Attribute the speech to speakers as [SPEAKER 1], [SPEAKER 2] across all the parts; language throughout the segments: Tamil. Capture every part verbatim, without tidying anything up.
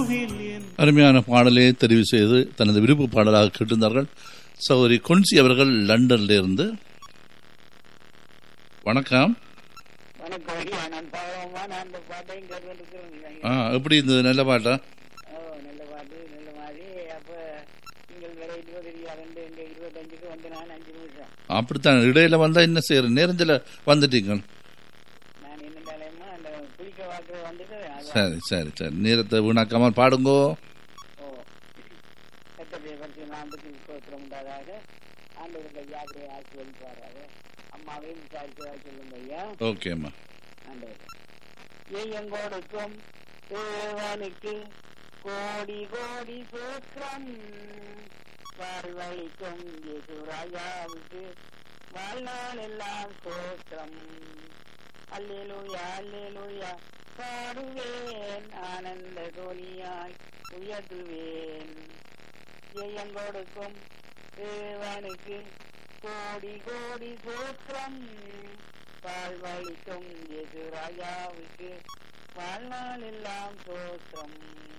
[SPEAKER 1] அருமையான பாடலை தெரிவு செய்து தனது விருப்ப பாடலாக கேட்டிருந்தார்கள் சௌரி கொன்சி அவர்கள் லண்டன்ல இருந்து. வணக்கம். எப்படி இருந்தது? நல்ல பாட்டா? அப்படித்தான். இடையில வந்தா என்ன செய்யற? நேரத்தில் வந்துட்டீங்க. சரி சரி சரி, நேரத்தை வீணாக்காம பாடுங்கோ. ஓகேம்மா.
[SPEAKER 2] எங்கோடுக்கும் தேவனுக்கு கோடி கோடி சூத்திரம், வாழ்வழிக்கும் யேசுராஜாவுக்கு வாழ்நாள் எல்லாம் சோத்திரம். அல்லேலூயா அல்லேலூயா பாடுவேன், ஆனந்த தோனியாய் உயர்த்துவேன். எங்கோடுக்கும் தேவனுக்கு கோடி கோடி சூத்திரம், வாழ்வழிக்கும் யேசுராஜாவுக்கு வாழ்நாள் எல்லாம் சோத்திரம்.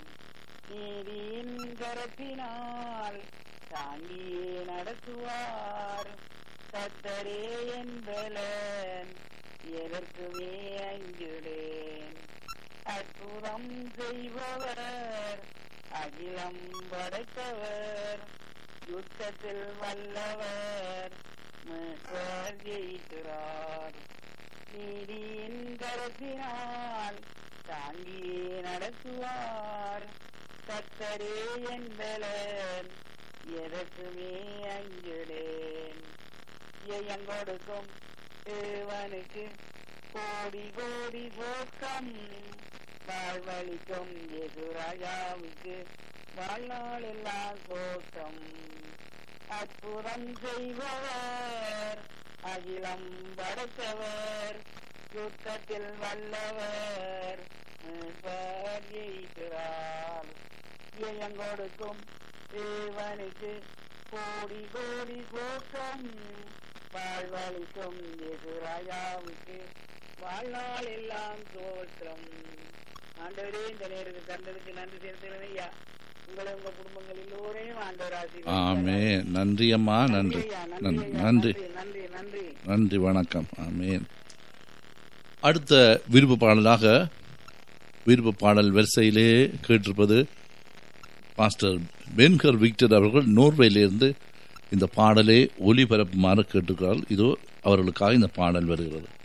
[SPEAKER 2] நீதியின் கரத்தினால் தாங்கியே நடத்துவார், கர்த்தரே என் பலன், எதற்குமே அஞ்சுடேன். அற்புதம் செய்பவர், அகிலம் படைத்தவர், யுத்தத்தில் வல்லவர், மீட்பர் ஜெயிக்கிறார். நீதியின் கரத்தினால் தாங்கியே நடத்துவார், கர்த்தரே என் பலன், எதற்குமே அஞ்சுடேன். எங்கொடுக்கும் தேவனுக்கு கோடி கோடி சோக்கம், வாழ்வழிக்கும் யேசுராஜாவுக்கு வாழ்நாள் எல்லாம் சோக்கம். அற்புதம் செய்பவர், அகிலம் படைத்தவர், யுத்தத்தில் வல்லவர், மீட்பர் ஜெயிக்கிறார். எங்கொடுக்கும் தேவனுக்கு கோடி கோடி சோக்கம், வாழ்வழிக்கும் யேசுராஜாவுக்கு வாழ்நாள் எல்லாம் சோத்திரம். ஆண்டவரே, இந்த நேரத்துக்கு தந்ததுக்கு நன்றி செலுத்துகிறேன் ஐயா. உங்களை உங்க குடும்பங்கள் எல்லோரையும் ஆண்டவர் ஆசீர்வதிப்பார்.
[SPEAKER 1] ஆமென். நன்றி அம்மா. நன்றி நன்றி நன்றி
[SPEAKER 2] நன்றி
[SPEAKER 1] நன்றி. வணக்கம். ஆமென். அடுத்த விருப்ப பாடலாக விருப்ப பாடல் வரிசையிலே கேட்டிருப்பது பாஸ்டர் பென்கர் விக்டர் அவர்கள் நோர்வேலிருந்து இந்த பாடலை ஒலிபரப்புமாறு கேட்டுக்கிறார்கள். இதோ அவர்களுக்காக இந்த பாடல் வருகிறது.